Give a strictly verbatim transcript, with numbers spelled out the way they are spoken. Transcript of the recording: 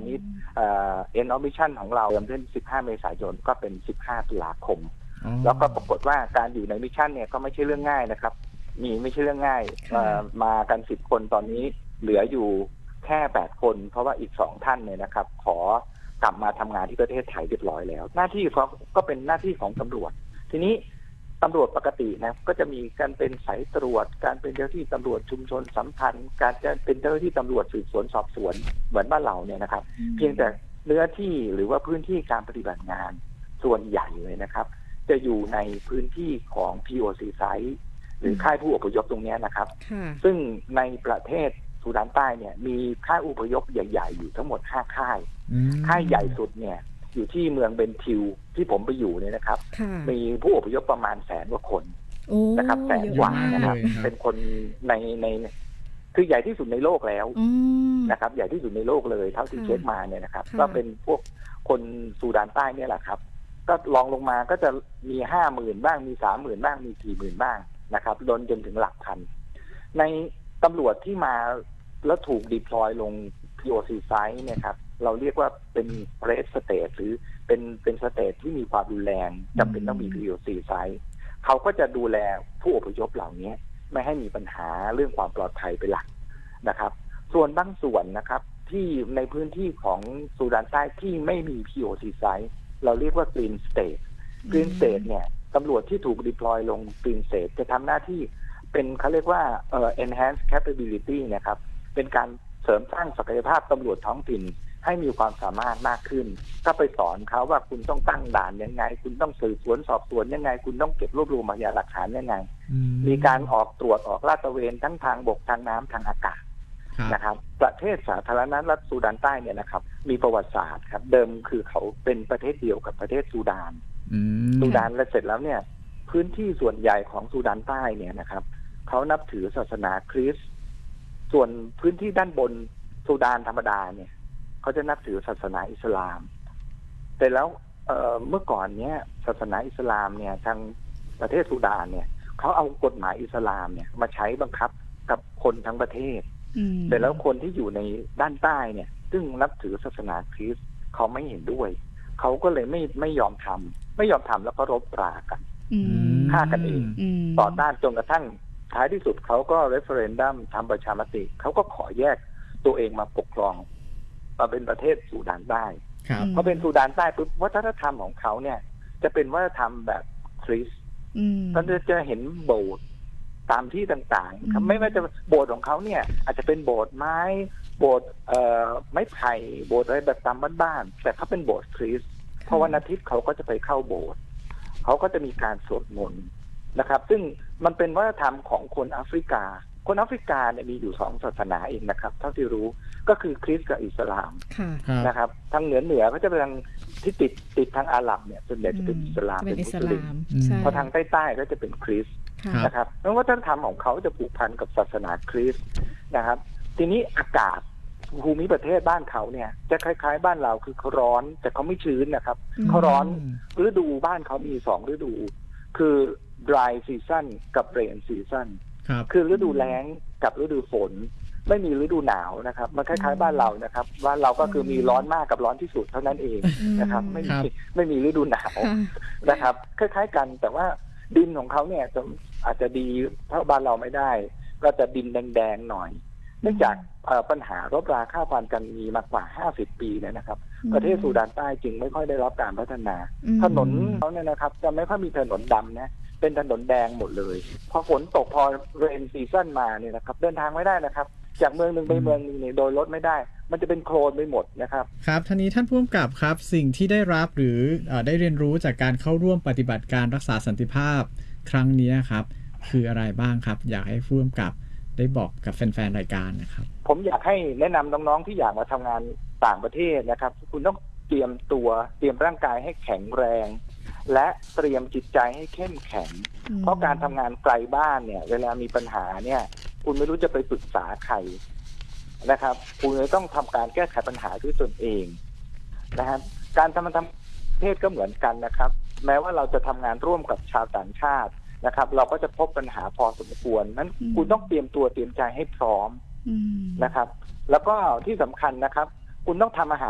นี้เอ่อ end of mission ของเราเริ่มเป็นสิบห้าเมษายนก็เป็นสิบห้าตุลาคมแล้วก็ปรากฏว่าการอยู่ในมิชชั่นเนี่ยก็ไม่ใช่เรื่องง่ายนะครับมีไม่ใช่เรื่องง่ายมากันสิบคนตอนนี้เหลืออยู่แค่แปดคนเพราะว่าอีกสองท่านเนี่ยนะครับขอกลับมาทำงานที่ประเทศไทยเรียบร้อยแล้วหน้าที่เขาก็เป็นหน้าที่ของตำรวจทีนี้ตำรวจปกตินะก็จะมีการเป็นสายตรวจการเป็นเจ้าหน้าที่ตำรวจชุมชนสัมพันธ์การจะเป็นเจ้าหน้าที่ตำรวจสืบสวนสอบสวนเหมือนบ้านเราเนี่ยนะครับเพียงแต่เนื้อที่หรือว่าพื้นที่การปฏิบัติงานส่วนใหญ่เลยนะครับจะอยู่ในพื้นที่ของ พี โอ ซี Site หรือค่ายผู้อพยพตรงนี้นะครับซึ่งในประเทศซูดานใต้เนี่ยมีค่ายอพยพใหญ่ๆอยู่ทั้งหมดห้าค่ายค่ายใหญ่สุดเนี่ยอยู่ที่เมืองเบนทิวที่ผมไปอยู่เนี่ยนะครับมีผู้อพยพประมาณแสนกว่าคนนะครับแสนกว่านะครับเป็นคนในในคือใหญ่ที่สุดในโลกแล้วนะครับใหญ่ที่สุดในโลกเลยเท่าที่เช็คมาเนี่ยนะครับก็เป็นพวกคนซูดานใต้เนี่ยแหละครับก็ลองลงมาก็จะมีห้าหมื่นบ้างมีสามหมื่นบ้างมีสี่หมื่นบ้างนะครับล้นจนถึงหลักพันในตำรวจที่มาแล้วถูกดิพลอยลง พี โอ ซี Site เนี่ยครับเราเรียกว่าเป็น Red State หรือเป็นเป็นสเตทที่มีความรุนแรงจำเป็นต้องมี พี โอ ซี Site เขาก็จะดูแลผู้อพยพเหล่านี้ไม่ให้มีปัญหาเรื่องความปลอดภัยเป็นหลักนะครับส่วนบางส่วนนะครับที่ในพื้นที่ของซูดานใต้ที่ไม่มี พี โอ ซี Site เราเรียกว่า Green State Green State เนี่ยตำรวจที่ถูก deploy ลง Green State จะทำหน้าที่เป็นเขาเรียกว่าเอ่อ enhanced capability นะครับเป็นการเสริมสร้างศักยภาพตำรวจท้องถิ่นให้มีความสามารถมากขึ้นก็ไปสอนเขาว่าคุณต้องตั้งด่านยังไงคุณต้องสืบสวนสอบสวนยังไงคุณต้องเก็บรวบรวมพยานหลักฐานยังไงมีการออกตรวจออกลาดตระเวนทั้งทางบกทางน้ำทางอากาศนะครับประเทศสาธารณรัฐซูดานใต้เนี่ยนะครับมีประวัติศาสตร์ครับเดิมคือเขาเป็นประเทศเดียวกับประเทศซูดานซูดานแล้วเสร็จแล้วเนี่ยพื้นที่ส่วนใหญ่ของซูดานใต้เนี่ยนะครับเขานับถือศาสนาคริสต์ส่วนพื้นที่ด้านบนซูดานธรรมดาเนี่ยเขาจะนับถือศาสนาอิสลามแต่แล้ว เ, เมื่อก่อนเนี้ยศาสนาอิสลามเนี่ยทางประเทศซูดานเนี่ยเขาเอากฎหมายอิสลามเนี่ยมาใช้บังคับกับคนทั้งประเทศแต่แล้วคนที่อยู่ในด้านใต้เนี่ยซึ่งนับถือศาสนาคริสต์เขาไม่เห็นด้วยเขาก็เลยไม่ไม่ยอมทำไม่ยอมทำแล้วก็รบปรากันฆ่ากันเองต่อต้านจนกระทั่งท้ายที่สุดเขาก็เรฟเฟอเรนดัมทำประชามติเขาก็ขอแยกตัวเองมาปกครองมาเป็นประเทศซูดานใต้พอเป็นซูดานใต้ปุ๊บวัฒนธรรมของเขาเนี่ยจะเป็นวัฒนธรรมแบบคริสต์ท่านจะเห็นโบสถ์ตามที่ต่างๆไม่ว่าจะโบสถ์ของเขาเนี่ยอาจจะเป็นโบสถ์ไม้โบสถ์เอ่อไม้ไผ่โบสถ์อะไรแบบตามบ้านๆแต่เขาเป็นโบสถ์คริสต์เพราะวันอาทิตย์เขาก็จะไปเข้าโบสถ์เขาก็จะมีการสวดมนต์นะครับซึ่งมันเป็นวัฒนธรรมของคนแอฟริกาคนแอฟริกาเนี่ยมีอยู่สองศาสนาเองนะครับเท่าที่รู้ก็คือคริสต์กับอิสลามนะครับทางเหนือเหนือก็จะเป็นทางที่ติดติดทางอาหรับเนี่ยส่วนใหญ่จะเป็นอิสลามเป็นมุสลิมพอทางใต้ๆก็จะเป็นคริสต์นะครับแล้ววัฒนธรรมของเขาจะผูกพันกับศาสนาคริสต์นะครับทีนี้อากาศภูมิประเทศบ้านเขาเนี่ยจะคล้ายๆบ้านเราคือเขาร้อนแต่เขาไม่ชื้นนะครับเขาร้อนฤดูบ้านเขามีสองฤดูคือ dry season กับ rain season คือฤดูแล้งกับฤดูฝนไม่มีฤดูหนาวนะครับมันคล้ายๆบ้านเรานะครับบ้านเราก็คือมีร้อนมากกับร้อนที่สุดเท่านั้นเองนะครับไม่มีไม่มีฤดูหนาวนะครับคล้ายๆกันแต่ว่าดินของเขาเนี่ยจะอาจจะดีเท่าบ้านเราไม่ได้ก็จะดินแดงๆหน่อยเนื่องจากปัญหารบราฆ่าฟันกันมีมากกว่าห้าสิบปีเนี่ยนะครับประเทศซูดานใต้จึงไม่ค่อยได้รับการพัฒนาถนนเขาเนี่ยนะครับจะไม่ค่อยมีถนนดำนะเป็นถนนแดงหมดเลยพอฝนตกพอเรนซีซั่นมาเนี่ยนะครับเดินทางไม่ได้นะครับจากเมืองหนึ่งไปเมืองนึงเนี่ยโดยรถไม่ได้มันจะเป็นโคลนไปหมดนะครับครับท่านนี้ท่านผู้กำกับครับสิ่งที่ได้รับหรือได้เรียนรู้จากการเข้าร่วมปฏิบัติการรักษาสันติภาพครั้งนี้ครับคืออะไรบ้างครับอยากให้ผู้กำกับได้บอกกับแฟนๆรายการนะครับผมอยากให้แนะนำน้องๆที่อยากมาทำงานต่างประเทศนะครับคุณต้องเตรียมตัวเตรียมร่างกายให้แข็งแรงและเตรียมจิตใจให้เข้มแข็งเพราะการทำงานไกลบ้านเนี่ยเวลามีปัญหาเนี่ยคุณไม่รู้จะไปปรึกษาใครนะครับคุณเลยต้องทำการแก้ไขปัญหาด้วยตนเองนะครับการทำงานทำประเทศก็เหมือนกันนะครับแม้ว่าเราจะทำงานร่วมกับชาวต่างชาตินะครับเราก็จะพบปัญหาพอสมควรนั้นคุณต้องเตรียมตัวเตรียมใจให้พร้อมนะครับแล้วก็ที่สำคัญนะครับคุณต้องทำอาหาร